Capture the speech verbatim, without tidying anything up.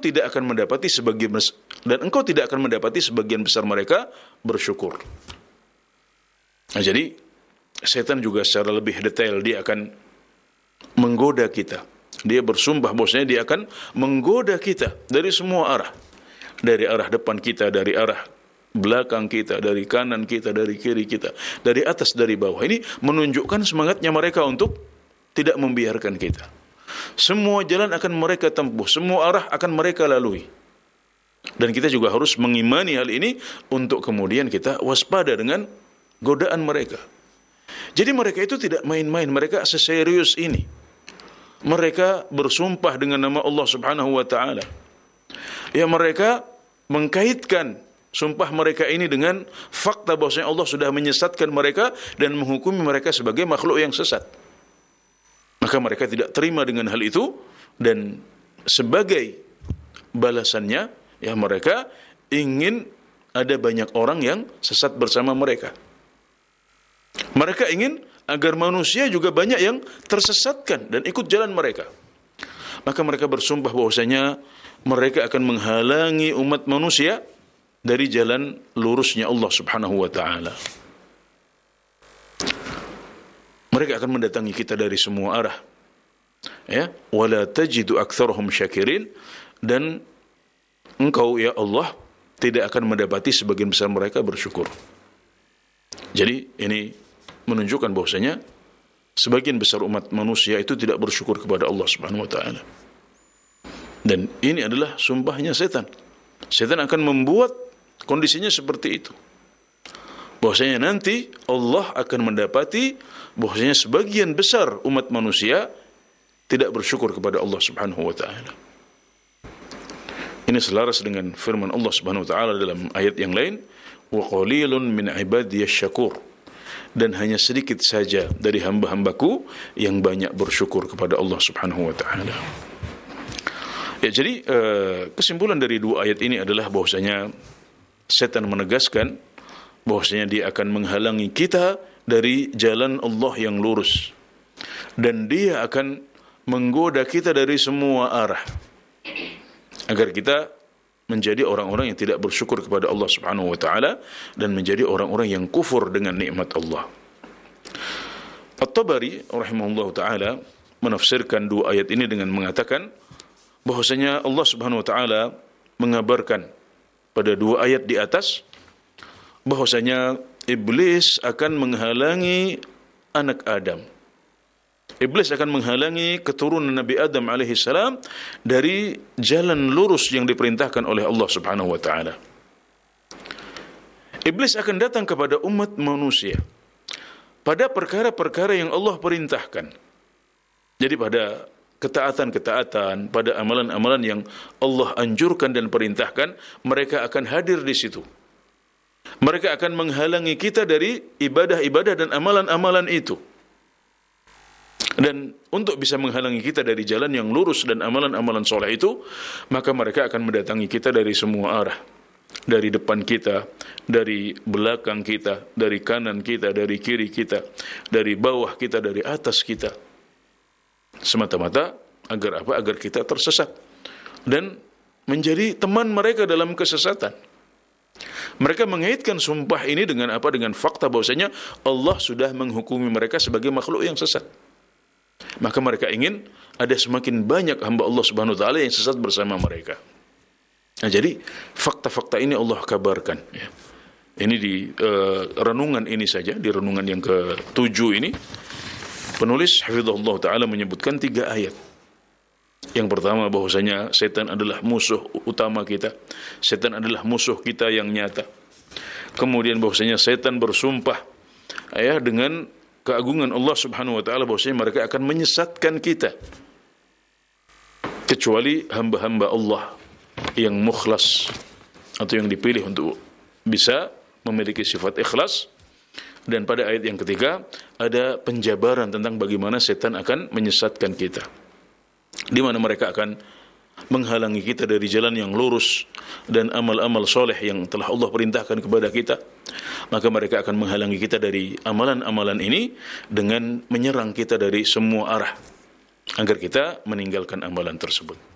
tidak akan mendapati sebagian dan engkau tidak akan mendapati sebagian besar mereka bersyukur. Nah, jadi setan juga secara lebih detail dia akan menggoda kita. Dia bersumpah bahwasanya dia akan menggoda kita dari semua arah. Dari arah depan kita, dari arah belakang kita, dari kanan kita, dari kiri kita, dari atas, dari bawah. Ini menunjukkan semangatnya mereka untuk tidak membiarkan kita. Semua jalan akan mereka tempuh, semua arah akan mereka lalui. Dan kita juga harus mengimani hal ini untuk kemudian kita waspada dengan godaan mereka. Jadi mereka itu tidak main-main, mereka seserius ini. Mereka bersumpah dengan nama Allah Subhanahu wa taala. Ya, mereka mengkaitkan sumpah mereka ini dengan fakta bahwasanya Allah sudah menyesatkan mereka dan menghukumi mereka sebagai makhluk yang sesat. Maka mereka tidak terima dengan hal itu, dan sebagai balasannya ya mereka ingin ada banyak orang yang sesat bersama mereka. Mereka ingin agar manusia juga banyak yang tersesatkan dan ikut jalan mereka. Maka mereka bersumpah bahwasanya mereka akan menghalangi umat manusia dari jalan lurusnya Allah Subhanahu wa taala. Mereka akan mendatangi kita dari semua arah. Ya, wala tajidu aktsarahum syakirin, dan engkau ya Allah tidak akan mendapati sebagian besar mereka bersyukur. Jadi ini menunjukkan bahwasanya sebagian besar umat manusia itu tidak bersyukur kepada Allah Subhanahu wa taala. Dan ini adalah sumpahnya setan. Setan akan membuat kondisinya seperti itu. Bahwasanya nanti Allah akan mendapati bahwasanya sebagian besar umat manusia tidak bersyukur kepada Allah Subhanahu wa taala. Ini selaras dengan firman Allah Subhanahu wa taala dalam ayat yang lain, wa qalilun min ibadiyasy syakur, dan hanya sedikit saja dari hamba-hambaku yang banyak bersyukur kepada Allah Subhanahu wa taala. Ya, jadi kesimpulan dari dua ayat ini adalah bahwasanya setan menegaskan bahwasanya dia akan menghalangi kita dari jalan Allah yang lurus, dan dia akan menggoda kita dari semua arah agar kita menjadi orang-orang yang tidak bersyukur kepada Allah Subhanahu wa taala dan menjadi orang-orang yang kufur dengan nikmat Allah. At-Tabari rahimahullah taala menafsirkan dua ayat ini dengan mengatakan bahwasanya Allah Subhanahu wa taala mengabarkan pada dua ayat di atas bahwasanya iblis akan menghalangi anak Adam. Iblis akan menghalangi keturunan Nabi Adam alaihi salam dari jalan lurus yang diperintahkan oleh Allah Subhanahu wa taala. Iblis akan datang kepada umat manusia pada perkara-perkara yang Allah perintahkan. Jadi pada ketaatan-ketaatan, pada amalan-amalan yang Allah anjurkan dan perintahkan, mereka akan hadir di situ. Mereka akan menghalangi kita dari ibadah-ibadah dan amalan-amalan itu. Dan untuk bisa menghalangi kita dari jalan yang lurus dan amalan-amalan soleh itu, maka mereka akan mendatangi kita dari semua arah. Dari depan kita, dari belakang kita, dari kanan kita, dari kiri kita, dari bawah kita, dari atas kita. Semata-mata agar apa? Agar kita tersesat dan menjadi teman mereka dalam kesesatan. Mereka mengaitkan sumpah ini dengan apa? Dengan fakta bahwasanya Allah sudah menghukumi mereka sebagai makhluk yang sesat. Maka mereka ingin ada semakin banyak hamba Allah Subhanahu wa taala yang sesat bersama mereka. Nah, jadi fakta-fakta ini Allah kabarkan ya. Ini di uh, renungan ini saja, di renungan yang ketujuh ini penulis hafizahullah taala menyebutkan tiga ayat. Yang pertama bahwasanya setan adalah musuh utama kita. Setan adalah musuh kita yang nyata. Kemudian bahwasanya setan bersumpah ya dengan keagungan Allah Subhanahu wa taala bahwasanya mereka akan menyesatkan kita kecuali hamba-hamba Allah yang mukhlas atau yang dipilih untuk bisa memiliki sifat ikhlas. Dan pada ayat yang ketiga ada penjabaran tentang bagaimana setan akan menyesatkan kita, di mana mereka akan menghalangi kita dari jalan yang lurus dan amal-amal soleh yang telah Allah perintahkan kepada kita. Maka mereka akan menghalangi kita dari amalan-amalan ini dengan menyerang kita dari semua arah agar kita meninggalkan amalan tersebut.